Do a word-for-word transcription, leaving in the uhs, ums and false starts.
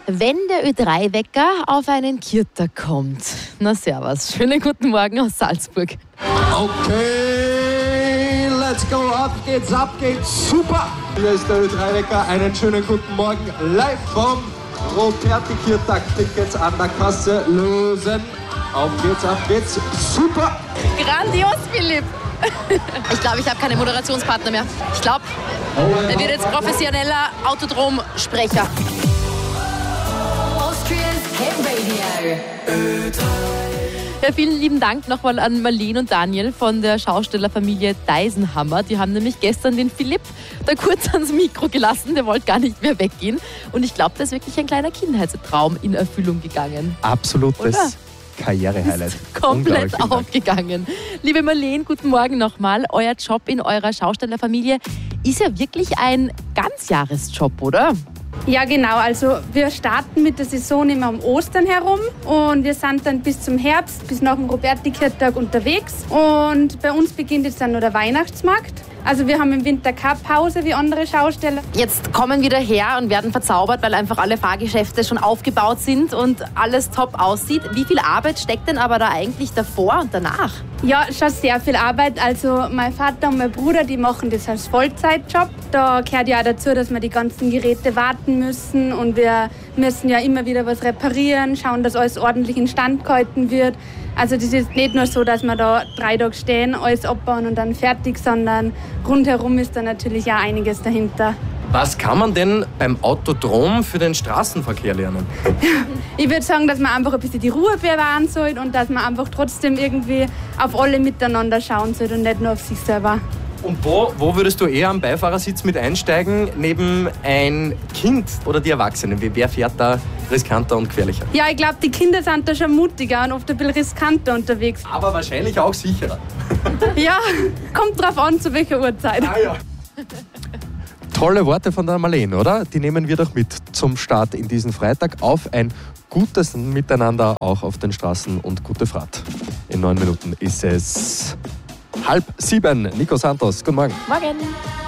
Wenn der Ö drei Wecker auf einen Kirtag kommt. Na servus, schönen guten Morgen aus Salzburg. Okay, let's go, ab geht's, ab geht's, super! Hier ist der Ö drei Wecker, einen schönen guten Morgen, live vom Roperti Kirtag. Tickets an der Kasse lösen. Auf geht's, ab geht's, super! Grandios, Philipp! Ich glaube, ich habe keine Moderationspartner mehr. Ich glaube, er wird jetzt professioneller Autodrom-Sprecher. Ja, vielen lieben Dank nochmal an Marlene und Daniel von der Schaustellerfamilie Deisenhammer. Die haben nämlich gestern den Philipp da kurz ans Mikro gelassen. Der wollte gar nicht mehr weggehen. Und ich glaube, da ist wirklich ein kleiner Kindheitstraum in Erfüllung gegangen. Absolutes Oder? Karrierehighlight. Komplett aufgegangen. Liebe Marlene, guten Morgen nochmal. Euer Job in eurer Schaustellerfamilie ist ja wirklich ein Ganzjahresjob, oder? Ja, genau. Also wir starten mit der Saison immer um Ostern herum und wir sind dann bis zum Herbst, bis nach dem Roperti-Kirtag unterwegs. Und bei uns beginnt jetzt dann noch der Weihnachtsmarkt. Also wir haben im Winter keine Pause wie andere Schausteller. Jetzt kommen wir daher und werden verzaubert, weil einfach alle Fahrgeschäfte schon aufgebaut sind und alles top aussieht. Wie viel Arbeit steckt denn aber da eigentlich davor und danach? Ja, schon sehr viel Arbeit. Also mein Vater und mein Bruder, die machen das als Vollzeitjob. Da gehört ja auch dazu, dass wir die ganzen Geräte warten müssen und wir müssen ja immer wieder was reparieren, schauen, dass alles ordentlich instand gehalten wird. Also das ist nicht nur so, dass wir da drei Tage stehen, alles abbauen und dann fertig, sondern rundherum ist da natürlich auch einiges dahinter. Was kann man denn beim Autodrom für den Straßenverkehr lernen? Ich würde sagen, dass man einfach ein bisschen die Ruhe bewahren sollte und dass man einfach trotzdem irgendwie auf alle miteinander schauen sollte und nicht nur auf sich selber. Und wo, wo würdest du eher am Beifahrersitz mit einsteigen, neben ein Kind oder die Erwachsenen? Wer fährt da riskanter und gefährlicher? Ja, ich glaube, die Kinder sind da schon mutiger und oft ein bisschen riskanter unterwegs. Aber wahrscheinlich auch sicherer. Ja, kommt drauf an, zu welcher Uhrzeit. Ah, ja. Tolle Worte von der Marlene, oder? Die nehmen wir doch mit zum Start in diesen Freitag auf ein gutes Miteinander auch auf den Straßen und gute Fahrt. In neun Minuten ist es halb sieben. Nico Santos, guten Morgen. Morgen.